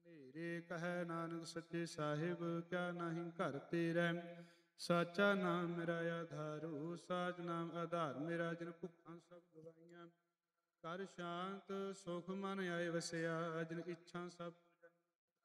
ਮੇਰੇ ਕਹੈ ਨਾਨਕ ਸੱਚੇ ਸਾਹਿਬ, ਕਿਆ ਨਾਹੀ ਘਰ ਤੇਰੈ। ਸਾਚਾ ਨਾਮ ਮੇਰਾ ਆਧਾਰੂ, ਸਾਚ ਨਾਮ ਆਧਾਰ ਮੇਰਾ। ਜਿਨ ਭੁੱਖਾਂ ਸਭ ਗਵਾਈਆਂ, ਕਰ ਸ਼ਾਂਤ ਸੁਖ ਮਨ ਆਏ ਵਸਿਆ। ਜਿਨ ਇੱਛਾ ਸਭ